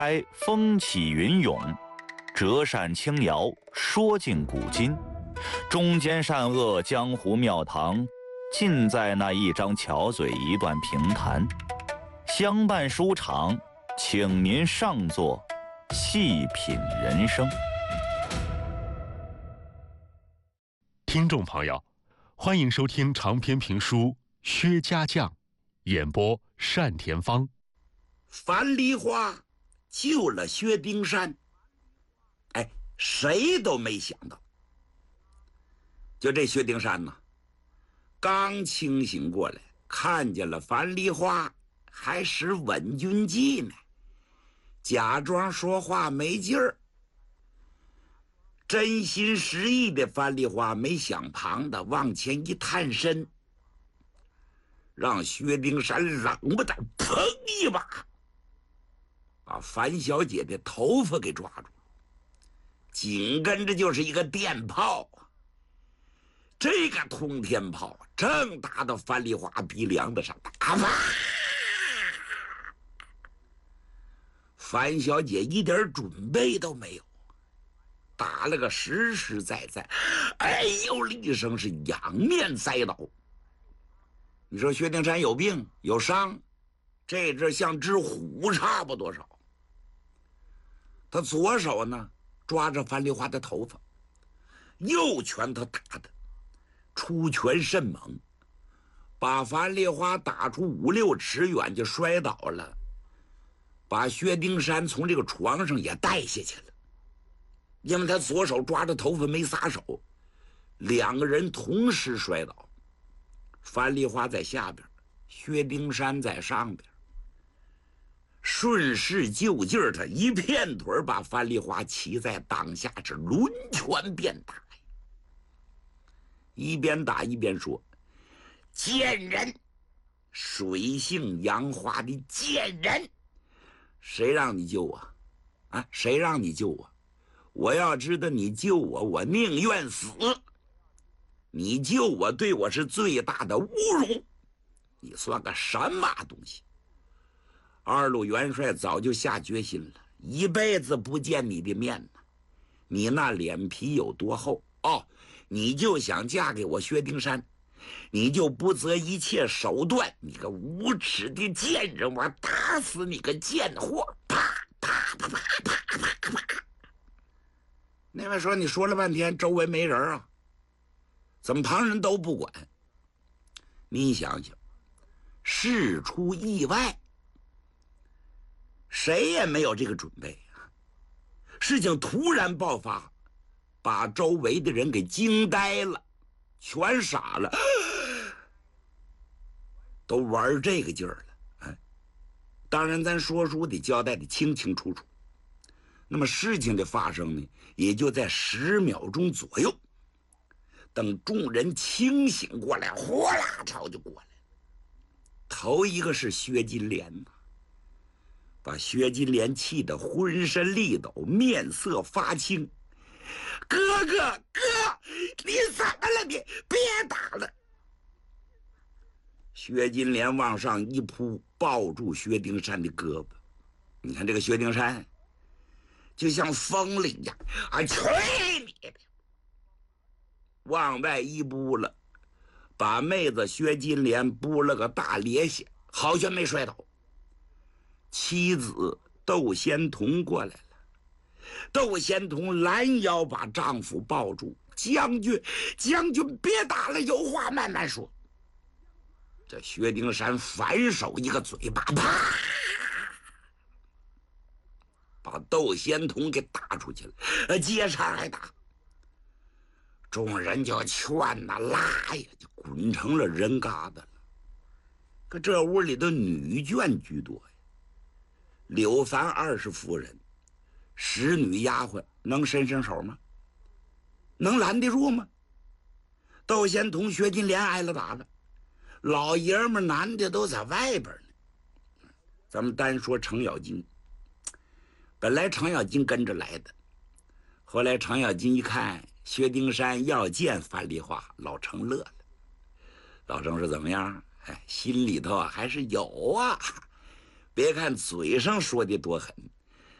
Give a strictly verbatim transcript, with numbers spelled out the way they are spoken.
开风起云涌，折扇轻摇，说尽古今。中间善恶，江湖庙堂，尽在那一张巧嘴，一段评弹。相伴书场，请您上座，细品人生。 听众朋友，欢迎收听长篇评书《薛家将》，演播单田芳。 樊梨花救了薛丁山，哎，谁都没想到。就这薛丁山呢，刚清醒过来，看见了樊梨花，还使稳军计呢，假装说话没劲儿。真心实意的樊梨花没想旁的，往前一探身，让薛丁山冷不丁砰一把把樊小姐的头发给抓住，紧跟着就是一个电炮。这个通天炮正打到樊梨花鼻梁子上，打吧！樊小姐一点准备都没有，打了个实实在在，哎呦了一声，是仰面栽倒。你说薛丁山有病有伤，这只像只虎差不多少。他左手呢抓着樊梨花的头发，右拳他打的出拳甚猛，把樊梨花打出五六尺远就摔倒了，把薛丁山从这个床上也带下去了。因为他左手抓着头发没撒手，两个人同时摔倒，樊梨花在下边，薛丁山在上边。顺势就劲儿，他一片腿把樊梨花骑在当下，是抡拳便打，一边打一边说：“贱人，水性杨花的贱人，谁让你救我啊？谁让你救我？我要知道你救我，我宁愿死。你救我对我是最大的侮辱，你算个什么东西？二路元帅早就下决心了，一辈子不见你的面呢。你那脸皮有多厚哦？你就想嫁给我薛丁山，你就不择一切手段，你个无耻的贱人，我打死你个贱货！啪啪啪啪啪啪啪！那位说，你说了半天，周围没人啊，怎么旁人都不管？你想想，事出意外，谁也没有这个准备啊！事情突然爆发，把周围的人给惊呆了，全傻了，都玩这个劲儿了。哎，当然，咱说书得交代的清清楚楚。那么事情的发生呢，也就在十秒钟左右。等众人清醒过来，呼啦朝就过来。头一个是薛金莲呐，把薛金莲气得浑身力抖，面色发青。哥哥哥，你怎么了？你别打了！薛金莲往上一扑，抱住薛丁山的胳膊。你看这个薛丁山就像疯了一样，啊，去你的！往外一扑了，把妹子薛金莲扑了个大趔趄，好像没摔倒。妻子窦仙童过来了，窦仙童拦腰把丈夫抱住，将军，将军别打了，有话慢慢说。这薛丁山反手一个嘴巴，啪，把窦仙童给打出去了，接茬还打。众人就劝呐拉呀，就滚成了人疙瘩了。可这屋里的女眷居多呀，柳凡二世夫人，使女丫鬟能伸伸手吗？能拦得住吗？窦仙童、薛金莲挨了打了，老爷们男的都在外边呢。咱们单说程咬金，本来程咬金跟着来的，后来程咬金一看薛丁山要见樊梨花，老程乐了。老程说怎么样？哎，心里头啊还是有啊。别看嘴上说的多狠，